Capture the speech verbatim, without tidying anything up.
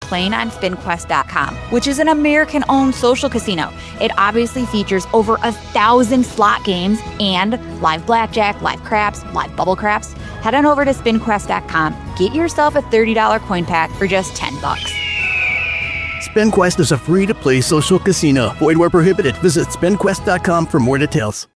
playing on spin quest dot com, which is an American-owned social casino. It obviously features over a thousand slot games and live blackjack, live craps, live bubble craps. Head on over to spin quest dot com. Get yourself a thirty dollars coin pack for just ten bucks. SpinQuest is a free-to-play social casino. Void where prohibited. Visit spin quest dot com for more details.